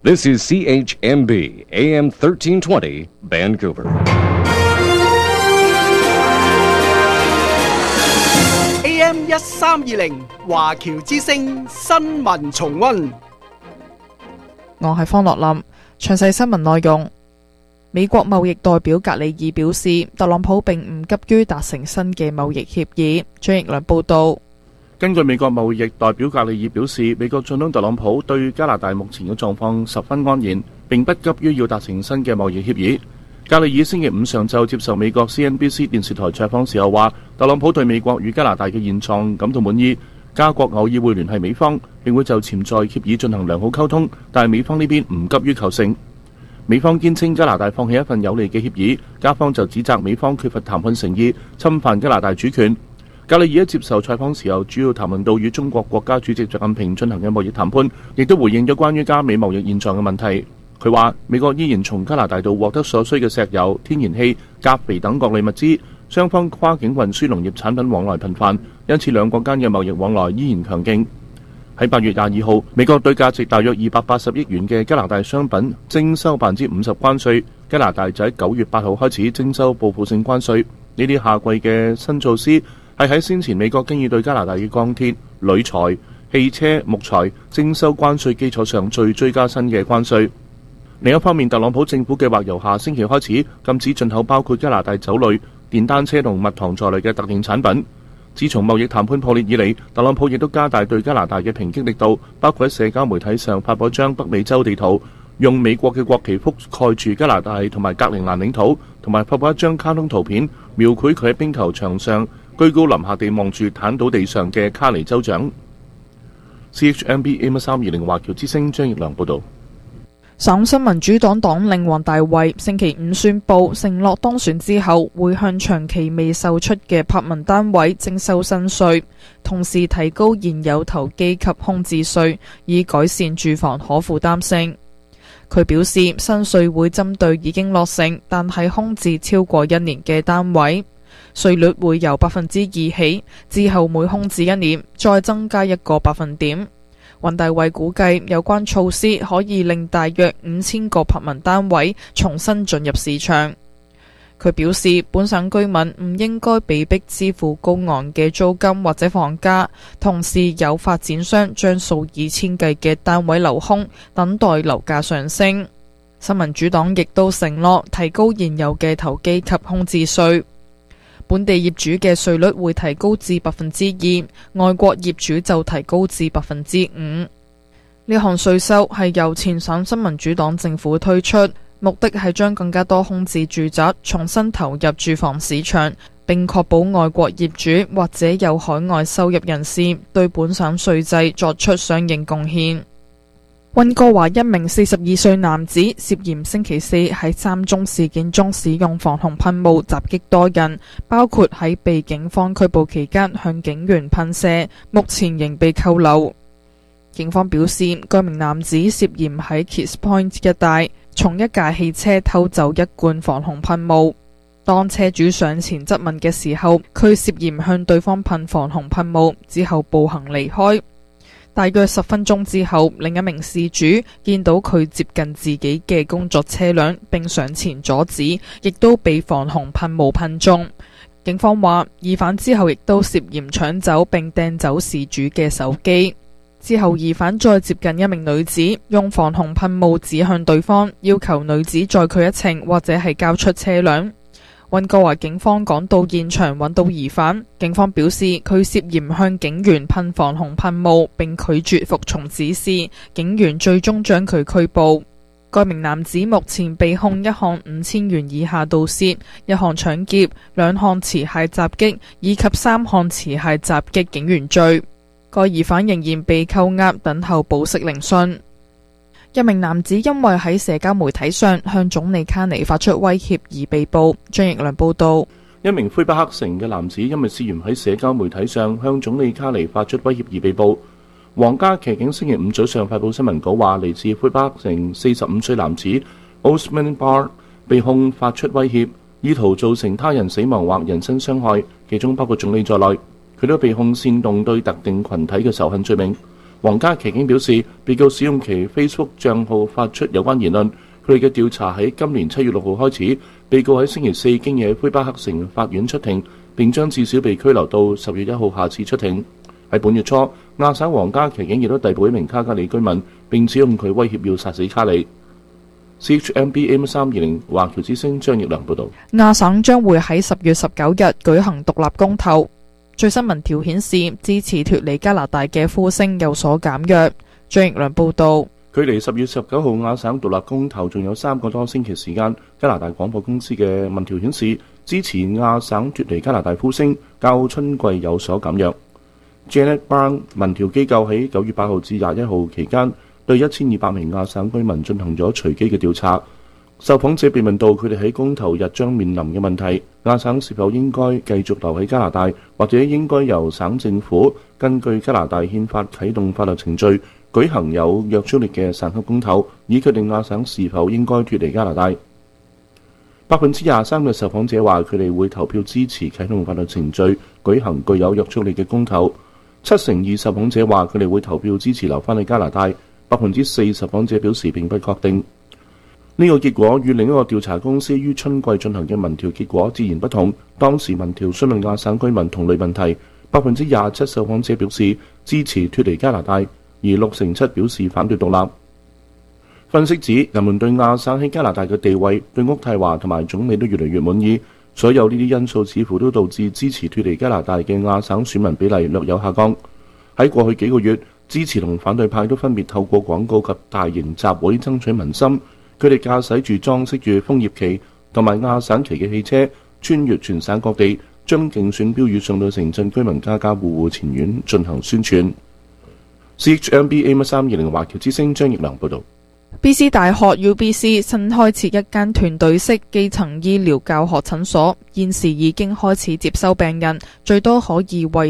This is CHMB AM 1320 Vancouver. AM 1320華僑之聲新聞重溫。 我係方樂林，詳細新聞內容。美國貿易代表格里爾表示，特朗普並唔急於達成新嘅貿易協議。張奕良報道。 根據美國貿易代表格里爾表示，美國總統特朗普對加拿大目前嘅狀況十分安然，並不急於要達成新嘅貿易協議。格里爾星期五上晝接受美國 CNBC 電視台採訪時候話，特朗普對美國與加拿大嘅現狀感到滿意，加國偶爾會聯繫美方，並會就潛在協議進行良好溝通，但係美方呢邊唔急於求成。美方堅稱加拿大放棄一份有利嘅協議，加方就指責美方缺乏談判誠意，侵犯加拿大主權。格里爾喺接受採訪時候，主要談論到與中國國家主席習近平進行嘅貿易談判，亦都回應咗關於加美貿易現狀嘅問題。佢話美國依然從加拿大度獲得所需嘅石油、天然氣、鉀肥等各類物資，雙方跨境運輸農業產品往來頻繁，因此兩國間嘅貿易往來依然強勁。喺8月22號，美國對價值大約280億元嘅加拿大商品徵收50%關稅，加拿大就喺9月8號開始徵收報復性關稅。呢啲夏季嘅新措施係喺先前美國經已對加拿大嘅鋼鐵、鋁材、汽車、木材徵收關稅基礎上再追加新嘅關稅。另一方面，特朗普政府計劃由下星期開始禁止進口包括加拿大酒類、電單車同蜜糖在內嘅特定產品。自從貿易談判破裂以嚟，特朗普亦都加大對加拿大嘅抨擊力度，包括喺社交媒體上發佈張北美洲地圖，用美國嘅國旗覆蓋住加拿大同埋格陵蘭領土，同埋發佈一張卡通圖片，描繪佢喺冰球場上居高臨下地望住癱倒地上嘅卡尼州長。CHMB AM1320華僑之聲張奕良報導。 省新民主黨黨領黃大衛星期五宣布，承諾當選之後會向長期未售出嘅柏文單位徵收新稅，同時提高現有投機及空置稅，以改善住房可負擔性。佢表示，新稅會針對已經落成但係空置超過1年嘅單位，稅率會由2%起，之後每空置1年再增加1個百分點。黃大衛估計有關措施可以令大約5000個柏文單位重新進入市場。佢表示，本省居民唔應該被逼支付高昂嘅租金或者房價，同時有發展商將數以千計嘅單位留空，等待樓價上升。新民主黨亦都承諾提高現有嘅投機及空置稅。本地業主嘅稅率會提高至2%，外國業主就提高至5%。呢項稅收係由前省新民主黨政府推出，目的係將更加多空置住宅重新投入住房市場，並確保外國業主或者有海外收入人士對本省稅制作出相應貢獻。溫哥華一名42歲男子涉嫌星期4喺3宗事件中使用防紅噴霧襲擊多人，包括喺被警方拘捕期間向警員噴射，目前仍被扣留。警方表示，該名男子涉嫌喺 Kids Point 一帶從一架汽車偷走1罐防紅噴霧。當車主上前質問嘅時候，佢涉嫌向對方噴防紅噴霧，之後步行離開。大約10分鐘之後，另一名事主見到佢接近自己嘅工作車輛，並上前阻止，亦都被防紅噴霧噴中。警方話，疑犯之後亦都涉嫌搶走並掟走事主嘅手機。之後疑犯再接近一名女子，用防紅噴霧指向對方，要求女子載佢一程或者係交出車輛。溫哥華警方趕到現場揾到疑犯，警方表示佢涉嫌向警員噴防紅噴霧並拒絕服從指示，警員最終將佢拘捕。該名男子目前被控1項5000元以下盜竊、1項搶劫、2項持械襲擊以及3項持械襲擊警員罪。該疑犯仍然被扣押等候保釋聆訊。一名男子因為喺社交媒體上向總理卡尼發出威脅而被捕。張奕良報道。 一名魁北克城嘅男子因為涉嫌喺社交媒體上向總理卡尼發出威脅而被捕。皇家騎警星期5早上發佈新聞稿話，嚟自魁北克城45歲男子 Osman Bar 被控發出威脅，意圖造成他人死亡或人身傷害，其中包括總理在內。佢都被控煽動對特定群體嘅仇恨罪名。 皇家騎警表示，被告使用其 Facebook 帳號發出有關言論。佢哋嘅調查喺今年7月6號開始，被告喺星期四經已喺魁北克城法院出庭，並將至少被拘留到10月1號下次出庭。喺本月初，亞省皇家騎警亦都逮捕一名卡加里居民，並指控佢威脅要殺死卡里。CHMB AM320 華僑之聲張奕良報導。 亞省將會喺10月19日舉行獨立公投。最新民調顯示，支持脫離加拿大嘅呼聲有所減弱。張奕良報導。 距離10月19號亞省獨立公投仲有3個多星期時間。加拿大廣播公司嘅民調顯示，支持亞省脫離加拿大呼聲較春季有所減弱。Janet Brown 民調機構喺9月8號至21號期間對1200名亞省居民進行咗隨機嘅調查。受訪者被問到佢哋喺公投日將面臨嘅問題，亞省是否應該繼續留喺加拿大，或者應該由省政府根據加拿大憲法啟動法律程序，舉行有約束力嘅省級公投，以決定亞省是否應該脫離加拿大。23%嘅受訪者話佢哋會投票支持啟動法律程序，舉行具有約束力嘅公投。72%受訪者話佢哋會投票支持留返去加拿大。4%受訪者表示並不確定。呢個結果與另一個調查公司於春季進行嘅民調結果截然不同。當時民調詢問亞省居民同類問題，27%受訪者表示支持脫離加拿大，而67%表示反對獨立。分析指，人們對亞省喺加拿大嘅地位、對渥太華同埋總理都越嚟越滿意。所有呢啲因素似乎都導致支持脫離加拿大嘅亞省選民比例略有下降。喺過去幾個月，支持同反對派都分別透過廣告及大型集會爭取民心。佢哋駕駛住裝飾住楓葉旗同埋亞省旗嘅汽車，穿越全省各地，將競選標語送到城鎮居民家家戶戶前院進行宣傳。CHMB AM320 華僑之聲張奕良報導。 BC 大學 UBC 新開設一間團隊式基層醫療教學診所，現時已經開始接收病人，最多可以為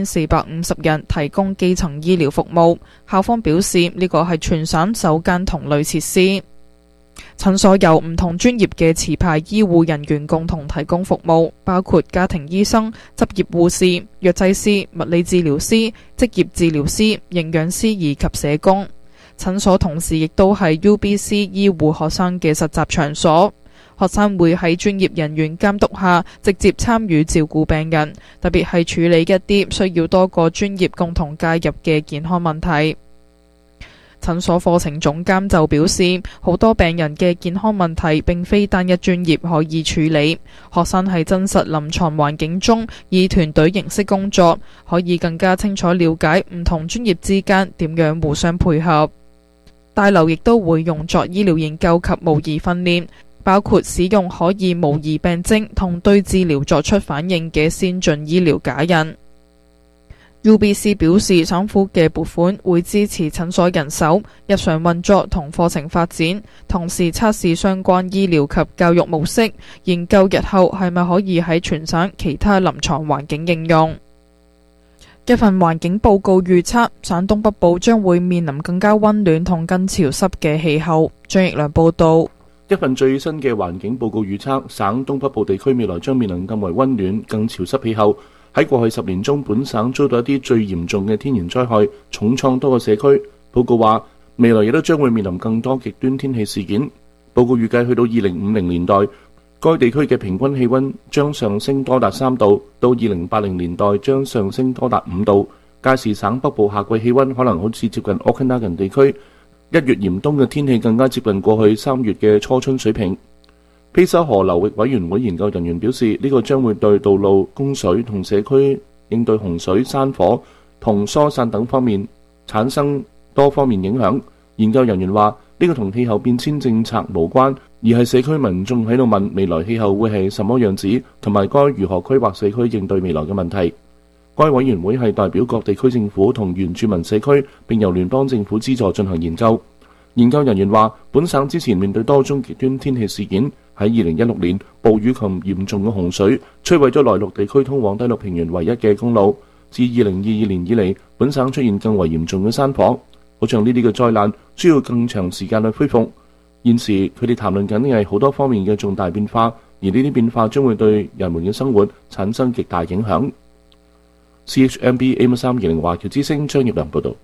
4450人提供基層醫療服務。校方表示，呢個係全省首間同類設施。診所由唔同專業嘅持牌醫護人員共同提供服務，包括家庭醫生、執業護士、藥劑師、物理治療師、職業治療師、營養師以及社工。診所同時亦都係 UBC 醫護學生嘅實習場所，學生會喺專業人員監督下直接參與照顧病人，特別係處理一啲需要多個專業共同介入嘅健康問題。診所課程總監就表示，好多病人嘅健康問題並非單一專業可以處理，學生喺真實臨床環境中以團隊形式工作，可以更加清楚了解唔同專業之間點樣互相配合。大樓亦都會用作醫療研究及模擬訓練，包括使用可以模擬病徵同對治療作出反應嘅先進醫療假人。UBC 表示，省府嘅撥款會支持診所人手、日常運作同課程發展，同時測試相關醫療及教育模式，研究日後係咪可以喺全省其他臨床環境應用。一份環境報告預測，省東北部將會面臨更加溫暖同更潮濕嘅氣候。張奕良報導。 一份最新嘅環境報告預測，省東北部地區未來將面臨更為溫暖、更潮濕氣候。喺過去10年中，本省遭到一啲最嚴重嘅天然災害，重創多個社區。報告話，未來亦都將會面臨更多極端天氣事件。報告預計去到2050年代，該地區嘅平均氣溫將上升多達3度，到2080年代將上升多達5度。屆時省北部夏季氣溫可能好似接近 Okanagan 地區1月嚴冬嘅天氣，更加接近過去3月嘅初春水平。卑修河流域委員會研究人員表示，呢個將會對道路供水同社區應對洪水、山火同疏散等方面產生多方面影響。研究人員話，呢個同氣候變遷政策無關，而係社區民眾喺度問未來氣候會係什麼樣子，同埋該如何規劃社區應對未來嘅問題。該委員會係代表各地區政府同原住民社區，並由聯邦政府資助進行研究。研究人員話，本省之前面對多宗極端天氣事件，喺2016年，暴雨及嚴重嘅洪水摧毀咗內陸地區通往低陸平原唯一嘅公路。自2022年以嚟，本省出現更為嚴重嘅山火。好像呢啲嘅災難需要更長時間去恢復。現時佢哋談論緊嘅係好多方面嘅重大變化，而呢啲變化將會對人們嘅生活產生極大影響。CHMB AM320 華僑之聲張奕良報導。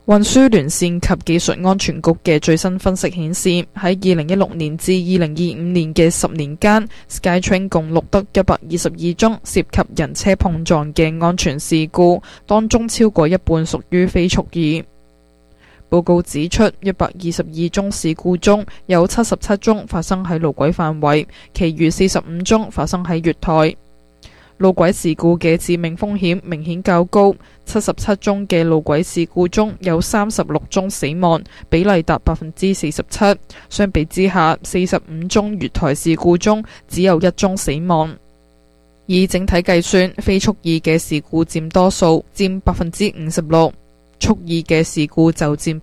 運輸聯線及技術安全局嘅最新分析顯示，喺2016年至2025年嘅10年間 ，Skytrain 共錄得122宗涉及人車碰撞嘅安全事故，當中超過一半屬於非蓄意。報告指出，122宗事故中有77宗發生喺路軌範圍，其餘45宗發生喺月台。路軌事故嘅致命風險明顯較高，77宗嘅路軌事故中有36宗死亡，比例達47%。相比之下，45宗月台事故中只有1宗死亡。以整體計算，非蓄意嘅事故佔多數，佔56%，蓄意嘅事故就佔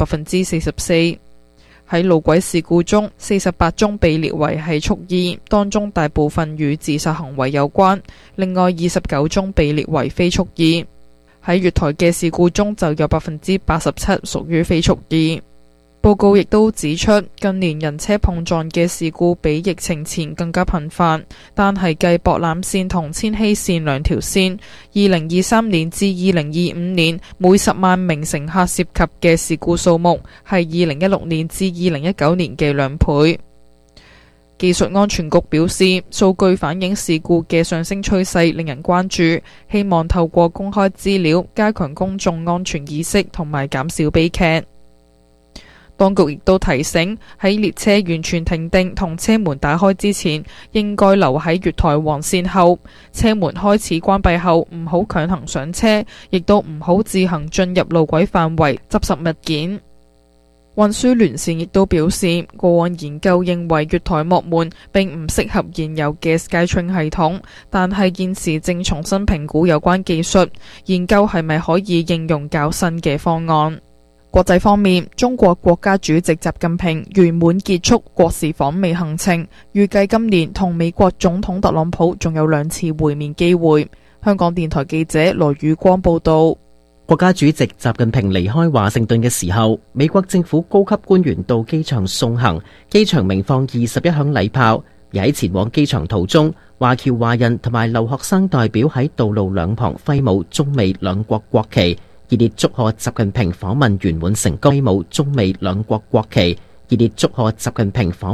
44%。喺路軌事故中，48宗被列為係蓄意，當中大部分與自殺行為有關，另外29宗被列為非蓄意。喺月台嘅事故中就有87%屬於非蓄意。報告亦都指出，近年人車碰撞嘅事故比疫情前更加頻繁，但係繼博覽線同千禧線兩條線，2023年至2025年每10萬名乘客涉及嘅事故數目係2016年至2019年嘅2倍。技術安全局表示，數據反映事故嘅上升趨勢令人關注，希望透過公開資料加強公眾安全意識同埋減少悲劇。當局亦都提醒，喺列車完全停定同車門打開之前，應該留喺月台黃線後。車門開始關閉後，唔好強行上車，亦都唔好自行進入路軌範圍執拾物件。運輸聯線亦都表示，過往研究認為月台幕門並唔適合現有嘅 Skytrain 系統，但係現時正重新評估有關技術，研究係咪可以應用較新嘅方案。國際方面，中國國家主席習近平圓滿結束國事訪美行程，預計今年同美國總統特朗普仲有2次會面機會。香港電台記者羅宇光報道。 國家主席習近平離開華盛頓嘅時候，美國政府高級官員到機場送行，機場鳴放21響禮炮。而喺前往機場途中，華僑華人同埋留學生代表喺道路兩旁揮舞中美兩國國旗，熱烈祝賀習近平訪問圓滿成功。揮舞中美兩國國旗，熱烈祝賀習近平訪